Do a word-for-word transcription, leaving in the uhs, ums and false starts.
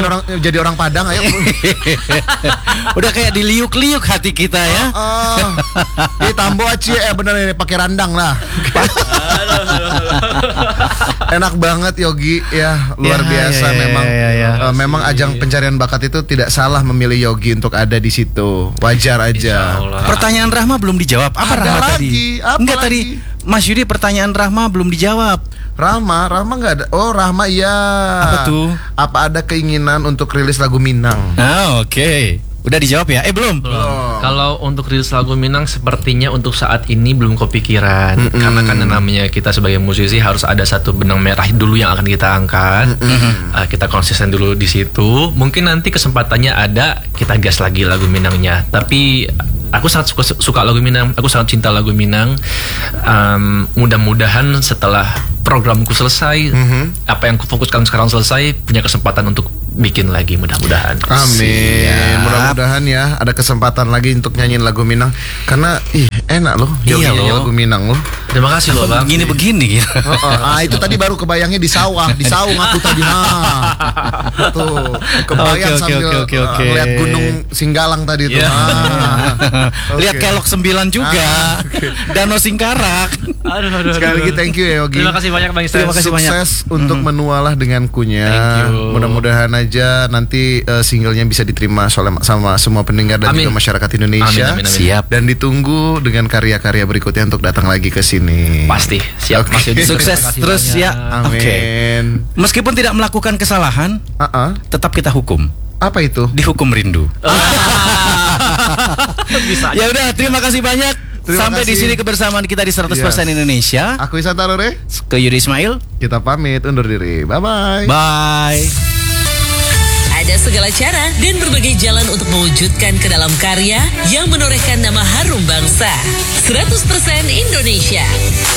orang jadi orang Padang ayo. Udah kayak diliuk-liuk hati kita ya. Oh, di Tambo aci eh bener ini pakai randang lah. Enak banget Yogi ya, luar Ya, biasa ya, ya, memang. ya, ya. Uh, memang ajang pencarian bakat itu tidak salah memilih Yogi untuk ada di situ. Wajar aja. Pertanyaan Rahma belum dijawab. Apa Ada Rahma lagi, tadi? apa Enggak lagi? tadi Mas Yudi pertanyaan Rahma belum dijawab. Rahma, Rahma nggak ada. Oh Rahma iya. Apa tuh? Apa ada keinginan untuk rilis lagu Minang? Ah, oke. Okay. Udah dijawab ya? Eh belum. Belum. Kalau untuk rilis lagu Minang sepertinya untuk saat ini belum kepikiran. Mm-mm. Karena kan namanya kita sebagai musisi harus ada satu benang merah dulu yang akan kita angkat. Uh, kita konsisten dulu di situ. Mungkin nanti kesempatannya ada, kita gas lagi lagu Minangnya. Tapi aku sangat suka, suka lagu Minang. Aku sangat cinta lagu Minang. Um, mudah-mudahan setelah programku selesai, mm-hmm. apa yang kufokuskan sekarang selesai, punya kesempatan untuk bikin lagi mudah-mudahan. Amin. Siap. Mudah-mudahan ya ada kesempatan lagi untuk nyanyiin lagu Minang karena ih enak loh. Iya nyanyi loh. lagu Minang loh. Terima kasih loh Bang. Begini-begini gitu. Oh, oh. Ah itu tadi baru kebayangnya di sawah, di saung aku tadi nah. Tuh, kebayang Oke, oke, sambil oke, oke, oke. uh, lihat Gunung Singgalang tadi tuh. Yeah. Ah. Lihat Oke. Kelok sembilan juga. Ah, okay. Danau Singkarak. Aduh, aduh, Sekali lagi aduh. thank you ya Yogi. Terima kasih banyak Bang Istan. Terima kasih banyak. Sukses untuk Mhm. menualah dengan kunya. Thank you. Mudah-mudahan aja nanti uh, singlenya bisa diterima soleh- sama semua pendengar dan Amin. juga masyarakat Indonesia. Amin, amin, amin. Siap. Dan ditunggu dengan karya-karya berikutnya untuk datang lagi ke sini. Pasti. Siap. Oke. Mas Yudi. Sukses Terima kasih terus banyak. ya. Amin. Oke. Meskipun tidak melakukan kesalahan, Uh-uh. tetap kita hukum. Apa itu? Dihukum rindu. Bisa. Ya udah, terima kasih banyak. Terima Sampai di kasih. sini kebersamaan kita di seratus persen Yes. Indonesia. Aku Isan Tarore. Ke Yudi Ismail. Kita pamit undur diri. Bye bye. Bye. Ada segala cara dan berbagai jalan untuk mewujudkan ke dalam karya yang menorehkan nama harum bangsa. seratus persen Indonesia.